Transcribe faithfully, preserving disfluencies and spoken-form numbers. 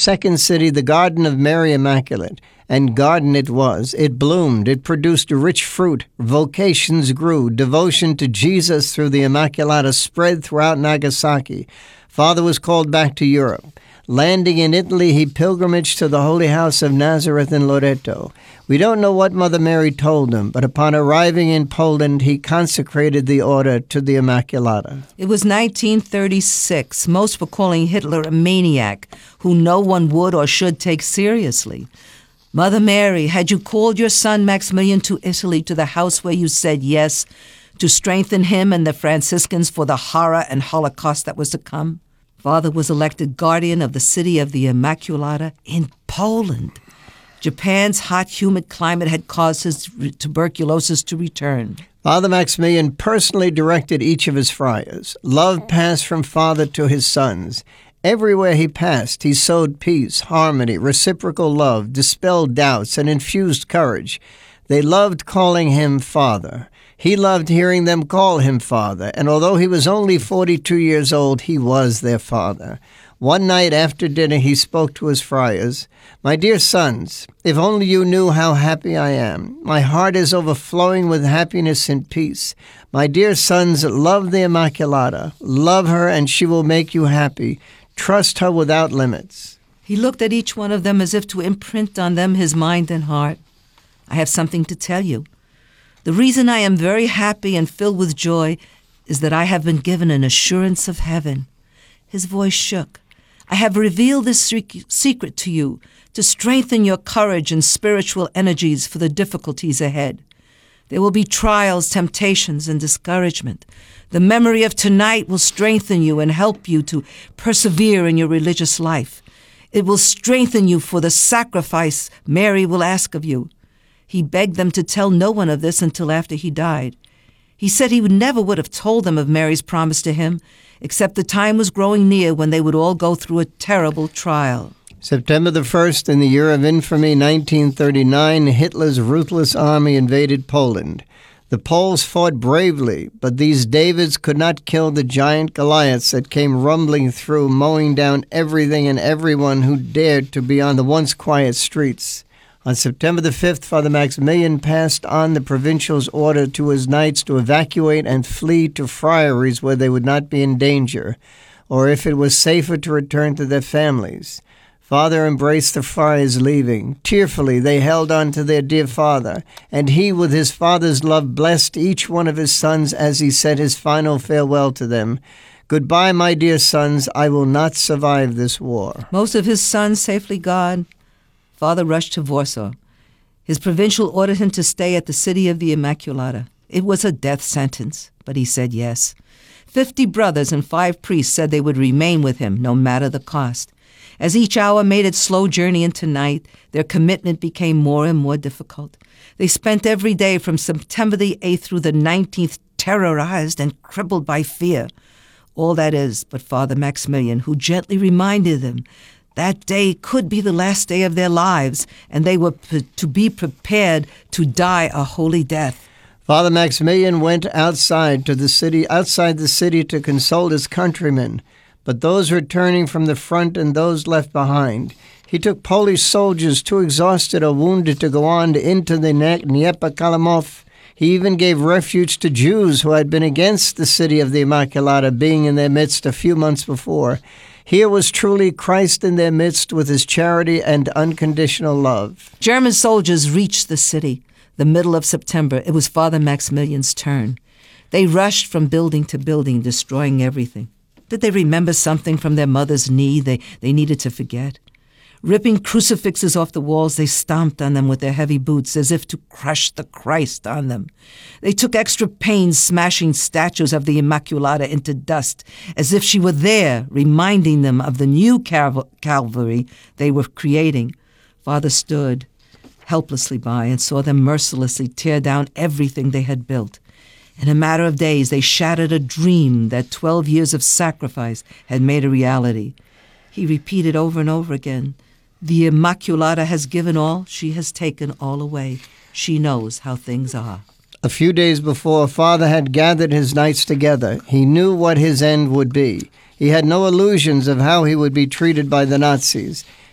second city, the Garden of Mary Immaculate. And garden it was. It bloomed. It produced rich fruit. Vocations grew. Devotion to Jesus through the Immaculata spread throughout Nagasaki. Father was called back to Europe. Landing in Italy, he pilgrimaged to the Holy House of Nazareth in Loreto. We don't know what Mother Mary told him, but upon arriving in Poland, he consecrated the order to the Immaculata. It was nineteen thirty-six. Most were calling Hitler a maniac who no one would or should take seriously. Mother Mary, had you called your son Maximilian to Italy, to the house where you said yes, to strengthen him and the Franciscans for the horror and Holocaust that was to come? Father was elected guardian of the city of the Immaculata in Poland. Japan's hot, humid climate had caused his tuberculosis to return. Father Maximilian personally directed each of his friars. Love passed from Father to his sons. Everywhere he passed, he sowed peace, harmony, reciprocal love, dispelled doubts, and infused courage. They loved calling him Father. He loved hearing them call him Father, and although he was only forty-two years old, he was their father. One night after dinner, he spoke to his friars. "My dear sons, if only you knew how happy I am. My heart is overflowing with happiness and peace. My dear sons, love the Immaculata. Love her, and she will make you happy. Trust her without limits." He looked at each one of them as if to imprint on them his mind and heart. "I have something to tell you. The reason I am very happy and filled with joy is that I have been given an assurance of heaven." His voice shook. "I have revealed this secret to you to strengthen your courage and spiritual energies for the difficulties ahead. There will be trials, temptations, and discouragement. The memory of tonight will strengthen you and help you to persevere in your religious life. It will strengthen you for the sacrifice Mary will ask of you." He begged them to tell no one of this until after he died. He said he would never would have told them of Mary's promise to him, except the time was growing near when they would all go through a terrible trial. September the first, in the year of infamy, nineteen thirty-nine, Hitler's ruthless army invaded Poland. The Poles fought bravely, but these Davids could not kill the giant Goliaths that came rumbling through, mowing down everything and everyone who dared to be on the once quiet streets. On September the fifth, Father Maximilian passed on the provincial's order to his knights to evacuate and flee to friaries where they would not be in danger, or if it was safer to return to their families. Father embraced the friars leaving. Tearfully they held on to their dear father, and he with his father's love blessed each one of his sons as he said his final farewell to them. "Goodbye, my dear sons, I will not survive this war." Most of his sons safely gone, Father rushed to Warsaw. His provincial ordered him to stay at the city of the Immaculata. It was a death sentence, but he said yes. Fifty brothers and five priests said they would remain with him, no matter the cost. As each hour made its slow journey into night, their commitment became more and more difficult. They spent every day from September the eighth through the nineteenth terrorized and crippled by fear. All that is but Father Maximilian, who gently reminded them that day could be the last day of their lives, and they were p- to be prepared to die a holy death. Father Maximilian went outside to the city, outside the city to console his countrymen, but those returning from the front and those left behind. He took Polish soldiers too exhausted or wounded to go on into the Dnieper-Kalamov. He even gave refuge to Jews who had been against the city of the Immaculata being in their midst a few months before. Here was truly Christ in their midst with his charity and unconditional love. German soldiers reached the city. The middle of September, it was Father Maximilian's turn. They rushed from building to building, destroying everything. Did they remember something from their mother's knee they, they needed to forget? Ripping crucifixes off the walls, they stomped on them with their heavy boots as if to crush the Christ on them. They took extra pains smashing statues of the Immaculata into dust, as if she were there, reminding them of the new Cal- Calvary they were creating. Father stood helplessly by and saw them mercilessly tear down everything they had built. In a matter of days, they shattered a dream that twelve years of sacrifice had made a reality. He repeated over and over again, "The Immaculata has given all, she has taken all away. She knows how things are." A few days before, Father had gathered his knights together. He knew what his end would be. He had no illusions of how he would be treated by the Nazis.